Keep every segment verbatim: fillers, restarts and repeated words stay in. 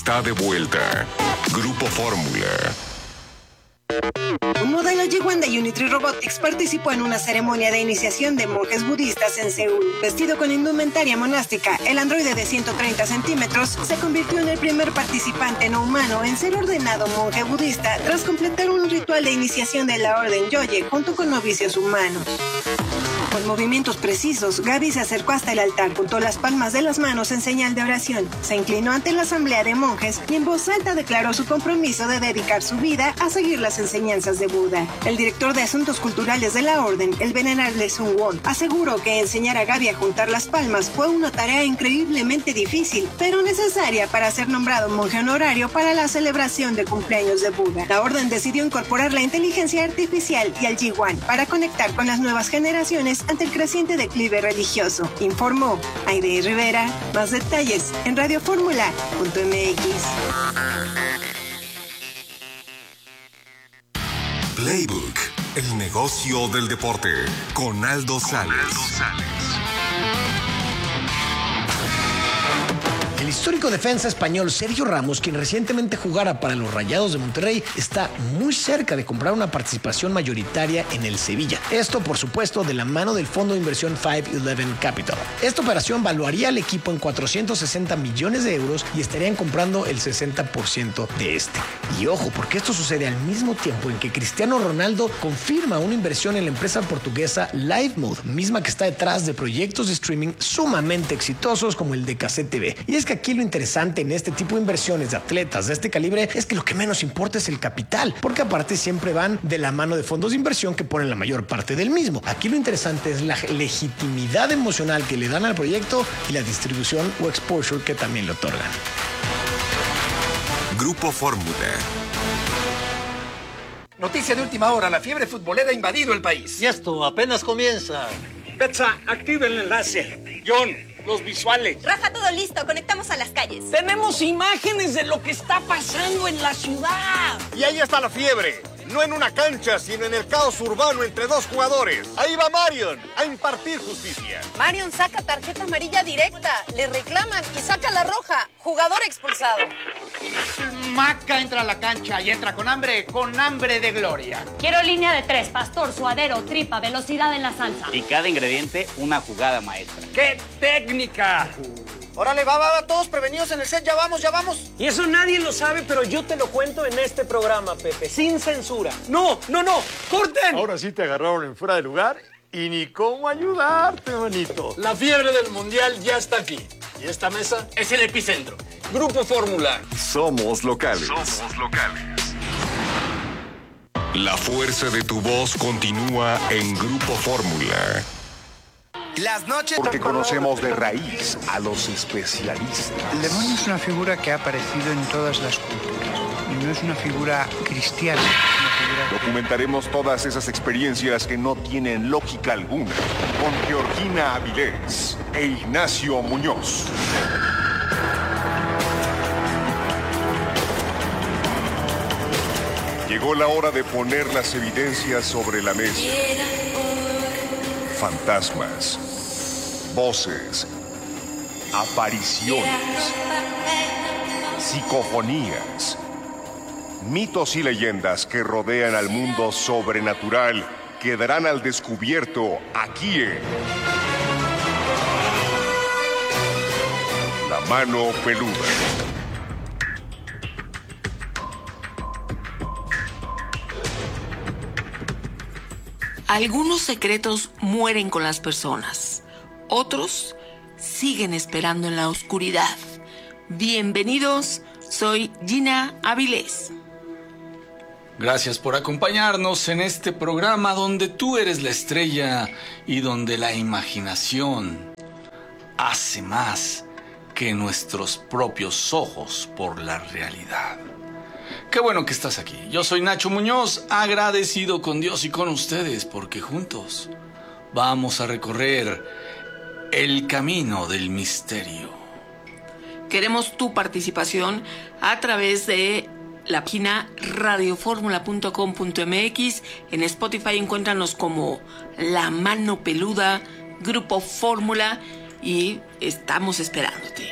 está de vuelta. Grupo Fórmula. Un modelo Jiwan de Unitry Robotics participó en una ceremonia de iniciación de monjes budistas en Seúl. Vestido con indumentaria monástica, el androide de ciento treinta centímetros se convirtió en el primer participante no humano en ser ordenado monje budista tras completar un ritual de iniciación de la orden Yoye junto con novicios humanos. Con movimientos precisos, Gaby se acercó hasta el altar, juntó las palmas de las manos en señal de oración, se inclinó ante la asamblea de monjes y en voz alta declaró su compromiso de dedicar su vida a seguir las enseñanzas de Buda. El director de Asuntos Culturales de la Orden, el venerable Sun Won, aseguró que enseñar a Gaby a juntar las palmas fue una tarea increíblemente difícil, pero necesaria para ser nombrado monje honorario para la celebración del cumpleaños de Buda. La Orden decidió incorporar la inteligencia artificial y al Jiwan para conectar con las nuevas generaciones ante el creciente declive religioso, informó Aide Rivera. Más detalles en radio fórmula punto m x. Playbook, el negocio del deporte, con Aldo Sales. El histórico defensa español Sergio Ramos, quien recientemente jugara para los Rayados de Monterrey, está muy cerca de comprar una participación mayoritaria en el Sevilla. Esto, por supuesto, de la mano del fondo de inversión cinco once Capital. Esta operación valuaría al equipo en cuatrocientos sesenta millones de euros y estarían comprando el sesenta por ciento de este. Y ojo, porque esto sucede al mismo tiempo en que Cristiano Ronaldo confirma una inversión en la empresa portuguesa LiveMode, misma que está detrás de proyectos de streaming sumamente exitosos como el de Cassette T V. Y es que aquí lo interesante en este tipo de inversiones de atletas de este calibre es que lo que menos importa es el capital, porque aparte siempre van de la mano de fondos de inversión que ponen la mayor parte del mismo. Aquí lo interesante es la legitimidad emocional que le dan al proyecto y la distribución o exposure que también le otorgan. Grupo Fórmula. Noticia de última hora, la fiebre futbolera ha invadido el país. Y esto apenas comienza. Betsa, activa el enlace. John, los visuales. Rafa, todo listo, conectamos a las calles. Tenemos imágenes de lo que está pasando en la ciudad. Y ahí está la fiebre. No en una cancha, sino en el caos urbano entre dos jugadores. Ahí va Marion a impartir justicia. Marion saca tarjeta amarilla directa, le reclaman y saca la roja. Jugador expulsado. Maca entra a la cancha y entra con hambre, con hambre de gloria. Quiero línea de tres, pastor, suadero, tripa, velocidad en la salsa. Y cada ingrediente, una jugada maestra. ¡Qué técnica! Órale, va, va, va, todos prevenidos en el set, ya vamos, ya vamos. Y eso nadie lo sabe, pero yo te lo cuento en este programa, Pepe, sin censura. ¡No, no, no! ¡Corten! Ahora sí te agarraron en fuera de lugar y ni cómo ayudarte, manito. La fiebre del mundial ya está aquí. Y esta mesa es el epicentro. Grupo Fórmula. Somos locales. Somos locales. La fuerza de tu voz continúa en Grupo Fórmula. Las noches Porque conocemos de raíz a los especialistas. El demonio es una figura que ha aparecido en todas las culturas. Y no es una figura cristiana. Es una figura... Documentaremos todas esas experiencias que no tienen lógica alguna. Con Georgina Avilés e Ignacio Muñoz. Llegó la hora de poner las evidencias sobre la mesa. Fantasmas, voces, apariciones, psicofonías, mitos y leyendas que rodean al mundo sobrenatural quedarán al descubierto aquí en La Mano Peluda. Algunos secretos mueren con las personas, otros siguen esperando en la oscuridad. Bienvenidos, soy Gina Avilés. Gracias por acompañarnos en este programa donde tú eres la estrella y donde la imaginación hace más que nuestros propios ojos por la realidad. Qué bueno que estás aquí. Yo soy Nacho Muñoz, agradecido con Dios y con ustedes, porque juntos vamos a recorrer el camino del misterio. Queremos tu participación a través de la página radio fórmula punto com punto m x. En Spotify encuéntranos como La Mano Peluda, Grupo Fórmula, y estamos esperándote.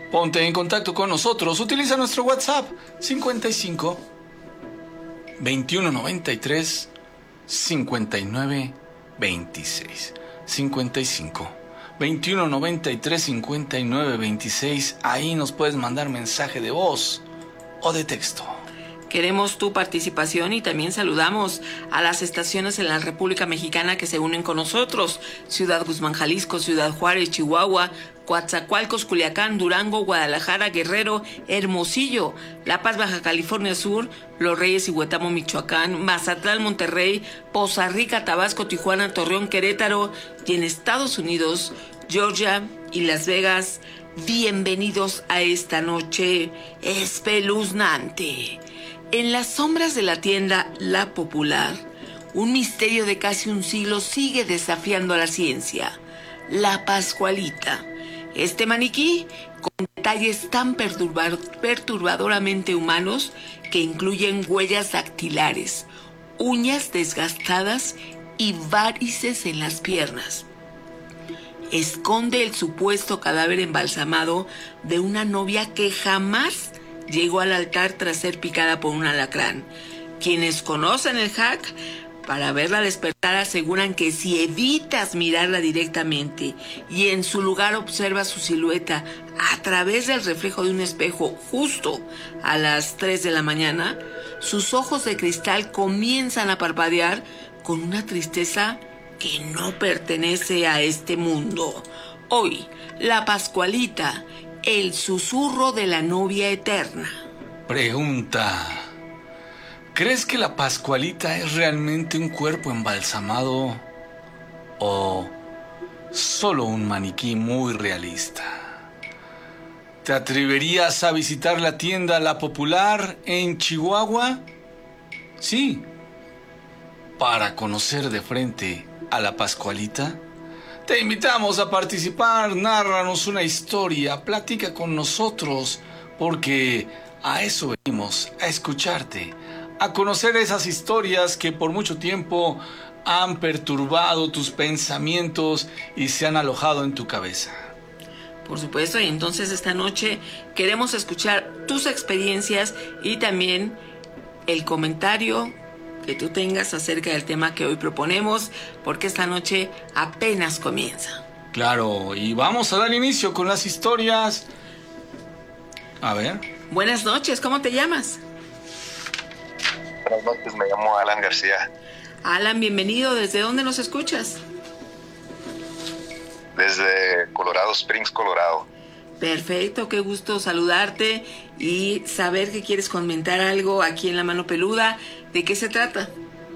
Ponte en contacto con nosotros. Utiliza nuestro WhatsApp cincuenta y cinco, veintiuno noventa y tres, cincuenta y nueve veintiséis. cincuenta y cinco, veintiuno noventa y tres, cincuenta y nueve veintiséis. Ahí nos puedes mandar mensaje de voz o de texto. Queremos tu participación y también saludamos a las estaciones en la República Mexicana que se unen con nosotros. Ciudad Guzmán, Jalisco, Ciudad Juárez, Chihuahua, Coatzacoalcos, Culiacán, Durango, Guadalajara, Guerrero, Hermosillo, La Paz, Baja California Sur, Los Reyes y Huetamo, Michoacán, Mazatlán, Monterrey, Poza Rica, Tabasco, Tijuana, Torreón, Querétaro y en Estados Unidos, Georgia y Las Vegas. Bienvenidos a esta noche espeluznante. En las sombras de la tienda La Popular, un misterio de casi un siglo sigue desafiando a la ciencia. La Pascualita. Este maniquí, con detalles tan perturbar, perturbadoramente humanos que incluyen huellas dactilares, uñas desgastadas y varices en las piernas. Esconde el supuesto cadáver embalsamado de una novia que jamás llegó al altar tras ser picada por un alacrán. Quienes conocen el hack, para verla despertar, aseguran que si evitas mirarla directamente y en su lugar observas su silueta a través del reflejo de un espejo justo a las tres de la mañana, sus ojos de cristal comienzan a parpadear con una tristeza que no pertenece a este mundo. Hoy, La Pascualita, el susurro de la novia eterna. Pregunta: ¿crees que la Pascualita es realmente un cuerpo embalsamado o solo un maniquí muy realista? ¿Te atreverías a visitar la tienda La Popular en Chihuahua? Sí, para conocer de frente a la Pascualita. Te invitamos a participar, nárranos una historia, platica con nosotros, porque a eso venimos, a escucharte, a conocer esas historias que por mucho tiempo han perturbado tus pensamientos y se han alojado en tu cabeza. Por supuesto, y entonces esta noche queremos escuchar tus experiencias y también el comentario que tú tengas acerca del tema que hoy proponemos, porque esta noche apenas comienza. Claro, y vamos a dar inicio con las historias. A ver. Buenas noches, ¿cómo te llamas? Buenas noches, me llamo Alan García. Alan, bienvenido. ¿Desde dónde nos escuchas? Desde Colorado Springs, Colorado. Perfecto, qué gusto saludarte y saber que quieres comentar algo aquí en La Mano Peluda. ¿De qué se trata?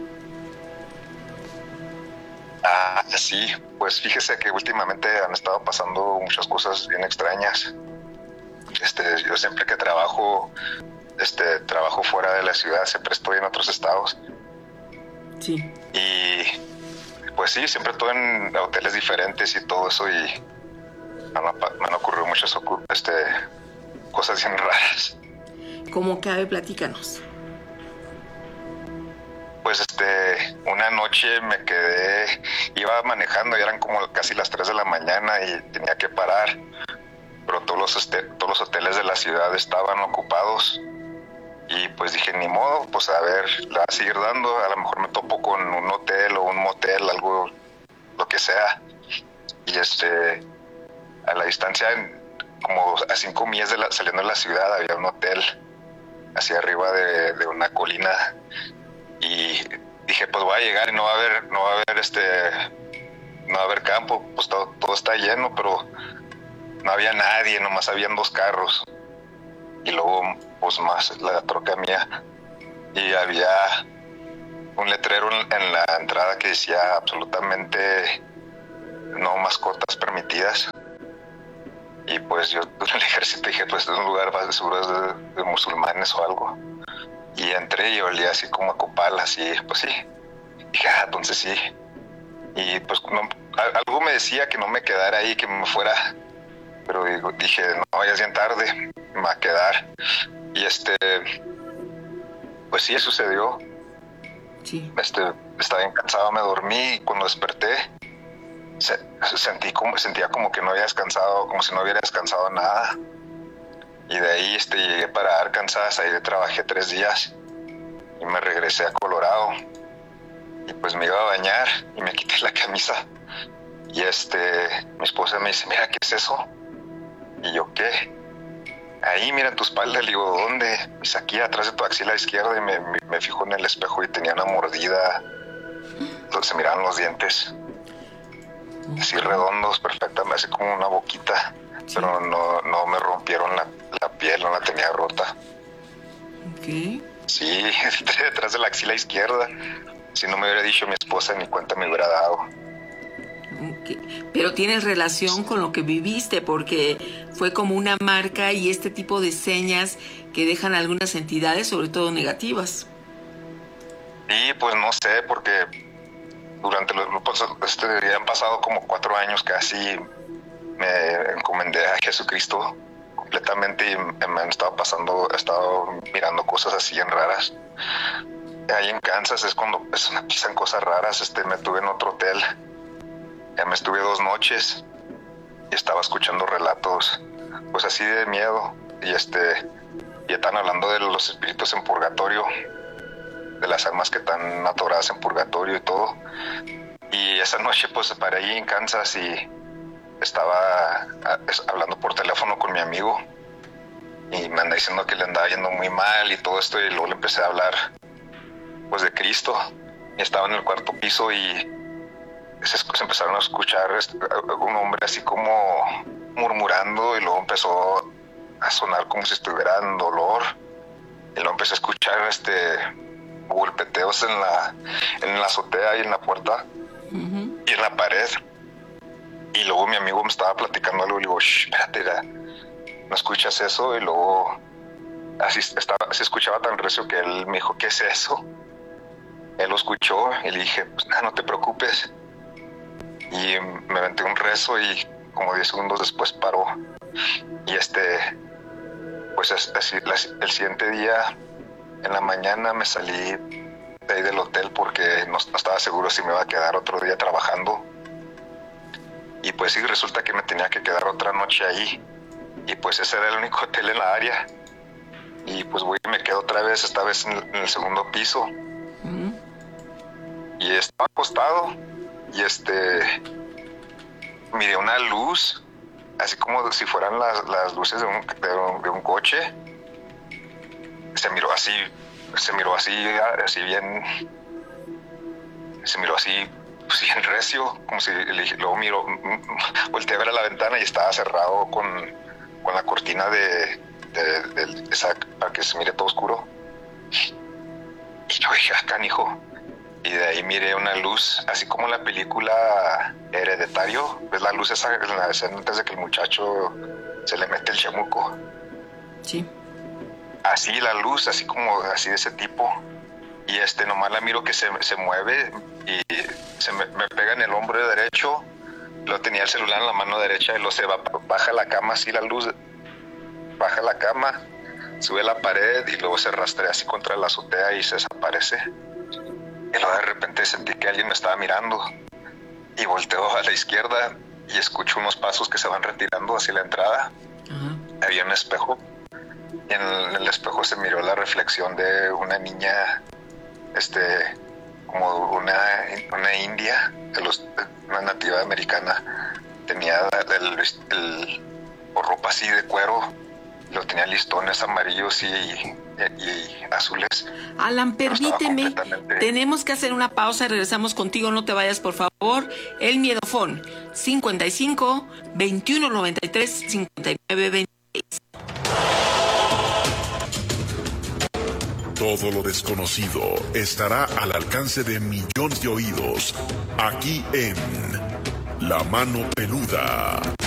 Ah, sí, pues fíjese que últimamente han estado pasando muchas cosas bien extrañas. Este, yo siempre que trabajo, este, trabajo fuera de la ciudad, siempre estoy en otros estados. Sí. Y pues sí, siempre estoy en hoteles diferentes y todo eso, y me han, me han ocurrido muchas este, cosas bien raras. ¿Cómo cabe? Platícanos. Pues este, una noche me quedé, iba manejando y eran como casi las tres de la mañana y tenía que parar, pero todos los, este, todos los hoteles de la ciudad estaban ocupados y pues dije, ni modo, pues a ver, la voy a seguir dando, a lo mejor me topo con un hotel o un motel, algo, lo que sea. Y este, a la distancia, como a cinco millas de la, saliendo de la ciudad, había un hotel hacia arriba de, de una colina. Y dije, pues voy a llegar y no va a haber, no va a haber este, no va a haber campo, pues todo, todo está lleno, pero no había nadie, nomás habían dos carros. Y luego, pues más la troca mía. Y había un letrero en, en la entrada que decía absolutamente no mascotas permitidas. Y pues yo en el ejército dije, pues es un lugar más seguro de, de musulmanes o algo. Y entré y olía así como a copal, así, pues sí. Dije, ah, entonces sí. Y pues no, algo me decía que no me quedara ahí, que me fuera. Pero digo, dije, no, ya es bien tarde, me va a quedar. Y este, pues sí, sucedió. Sí. Este, estaba bien cansado, me dormí y cuando desperté, se, sentí como, sentía como que no había descansado, como si no hubiera descansado nada. Y de ahí este, llegué para Arkansas, ahí trabajé tres días y me regresé a Colorado. Y pues me iba a bañar y me quité la camisa. Y este, mi esposa me dice, mira, ¿qué es eso? Y yo, ¿qué? Ahí, mira, en tu espalda. Le digo, ¿dónde? Me dice, aquí atrás de tu axila izquierda. Y me, me, me fijo en el espejo y tenía una mordida. Entonces se miraban los dientes. Así redondos, perfectamente, así como una boquita. Sí. Pero no, no me rompieron la, la piel, no la tenía rota. ¿Qué? Sí, detrás de la axila izquierda. Si no me hubiera dicho mi esposa, ni cuenta me hubiera dado. Okay. Pero tienes relación con lo que viviste, porque fue como una marca y este tipo de señas que dejan algunas entidades, sobre todo negativas. Sí, pues no sé, porque durante los pues, este, han pasado como cuatro años casi. Me encomendé a Jesucristo completamente y me han estado pasando, he estado mirando cosas así en raras. Ahí en Kansas es cuando pues, me pisan cosas raras. Este, me tuve en otro hotel. Ya me estuve dos noches y estaba escuchando relatos, pues así de miedo. Y este, y están hablando de los espíritus en purgatorio, de las almas que están atoradas en purgatorio y todo. Y esa noche pues paré ahí en Kansas y estaba hablando por teléfono con mi amigo y me anda diciendo que le andaba yendo muy mal y todo esto, y luego le empecé a hablar pues de Cristo. Y estaba en el cuarto piso y se, se empezaron a escuchar un hombre así como murmurando, y luego empezó a sonar como si estuviera en dolor, y luego empecé a escuchar este golpeteos en la, en la azotea y en la puerta uh-huh. y en la pared. Y luego mi amigo me estaba platicando algo y le digo, shh, espérate, ya, ¿no escuchas eso? Y luego así estaba, se escuchaba tan recio que él me dijo, ¿qué es eso? Él lo escuchó y le dije, pues nada, no te preocupes. Y me aventé un rezo y como diez segundos después paró. Y este, pues así, el siguiente día, en la mañana me salí de ahí del hotel porque no, no estaba seguro si me iba a quedar otro día trabajando. Y pues sí, resulta que me tenía que quedar otra noche ahí. Y pues ese era el único hotel en la área. Y pues voy y me quedo otra vez, esta vez en el, en el segundo piso. Uh-huh. Y estaba acostado. Y este... miré una luz, así como si fueran las, las luces de un, de, un, de un coche. Se miró así, se miró así, así bien... Se miró así... pues bien recio, como si le, luego miro, volteé a ver a la ventana y estaba cerrado con, con la cortina de, de, de esa, para que se mire todo oscuro. Y yo dije, ah, canijo. Y de ahí miré una luz, así como en la película Hereditario, ves la luz esa en la escena antes de que el muchacho se le mete el chamuco. Sí. Así la luz, así como así de ese tipo. Y este nomás la miro que se, se mueve y se me, me pega en el hombro derecho. Lo tenía el celular en la mano derecha y lo se va, baja la cama así la luz, baja la cama, sube la pared y luego se rastrea así contra la azotea y se desaparece. Y luego de repente sentí que alguien me estaba mirando y volteo a la izquierda y escucho unos pasos que se van retirando hacia la entrada. Uh-huh. Había un espejo y en el, en el espejo se miró la reflexión de una niña, este, como una, una india, de los, una nativa americana. Tenía el, el, el ropa así de cuero, lo tenía listones amarillos y, y, y azules. Alan, permíteme, tenemos que hacer una pausa y regresamos contigo, no te vayas por favor. El Miedofón, cincuenta y cinco, veintiuno noventa y tres, cincuenta y nueve veintiséis. Todo lo desconocido estará al alcance de millones de oídos, aquí en La Mano Peluda.